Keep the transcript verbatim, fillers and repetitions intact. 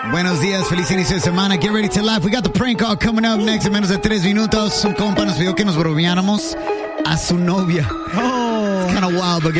Buenos días, feliz inicio de semana. Get ready to laugh. We got the prank call coming up next en menos de tres minutos. Un compa nos pidió que nos bromeáramos a su novia. Oh. It's kind of wild, but